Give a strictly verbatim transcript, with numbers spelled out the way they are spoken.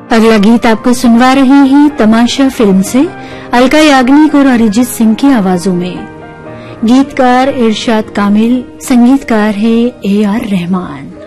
अगला गीत आपको सुनवा रहे हैं तमाशा फिल्म से अलका याग्निक और अरिजीत सिंह की आवाजों में। गीतकार इरशाद कामिल, संगीतकार है ए आर रहमान।